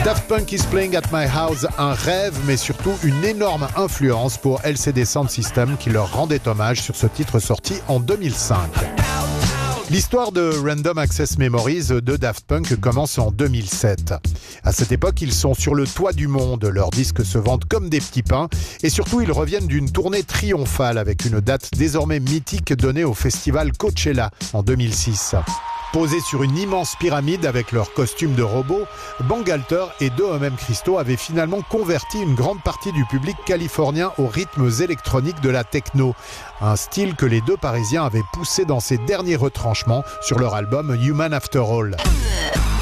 Daft Punk is Playing at My House, un rêve, mais surtout une énorme influence pour LCD Sound System qui leur rendait hommage sur ce titre sorti en 2005. L'histoire de Random Access Memories de Daft Punk commence en 2007. À cette époque, ils sont sur le toit du monde, leurs disques se vendent comme des petits pains et surtout ils reviennent d'une tournée triomphale avec une date désormais mythique donnée au festival Coachella en 2006. Posés sur une immense pyramide avec leurs costumes de robots, Bangalter et Deux Christo avaient finalement converti une grande partie du public californien aux rythmes électroniques de la techno, un style que les deux Parisiens avaient poussé dans ses derniers retranchements sur leur album Human After All.